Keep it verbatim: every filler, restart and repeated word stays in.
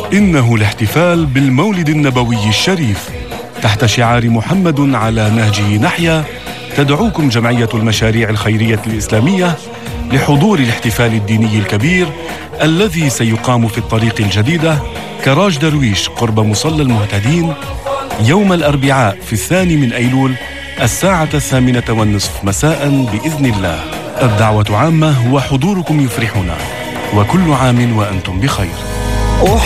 إنه الاحتفال بالمولد النبوي الشريف تحت شعار محمد على نهجه نحيا. تدعوكم جمعية المشاريع الخيرية الإسلامية لحضور الاحتفال الديني الكبير الذي سيقام في الطريق الجديدة كراج درويش قرب مصلى المهتدين يوم الأربعاء في الثاني من أيلول الساعة الثامنة والنصف مساء بإذن الله. الدعوة عامة وحضوركم يفرحنا، وكل عام وأنتم بخير.